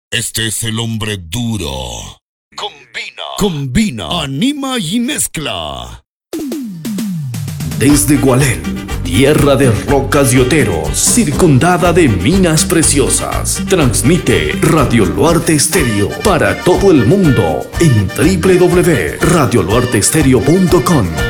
Este es el hombre duro. Combina, anima y mezcla. Desde Gualén, tierra de rocas y oteros, circundada de minas preciosas, transmite Radio Luarte Estéreo para todo el mundo en www.radioluarteestereo.com.